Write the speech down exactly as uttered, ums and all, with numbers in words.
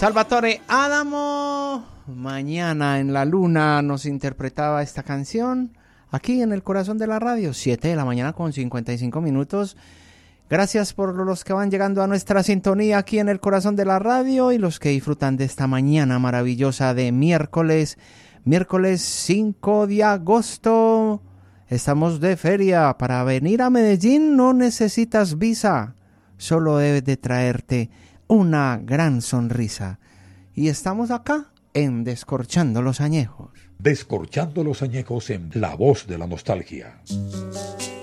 Salvatore Adamo, Mañana en la Luna, nos interpretaba esta canción aquí en el corazón de la radio, siete de la mañana con cincuenta y cinco minutos. Gracias por los que van llegando a nuestra sintonía aquí en el corazón de la radio y los que disfrutan de esta mañana maravillosa de miércoles, miércoles cinco de agosto. Estamos de feria. Para venir a Medellín no necesitas visa, solo debes de traerte una gran sonrisa. Y estamos acá en Descorchando los Añejos. Descorchando los Añejos en La Voz de la Nostalgia.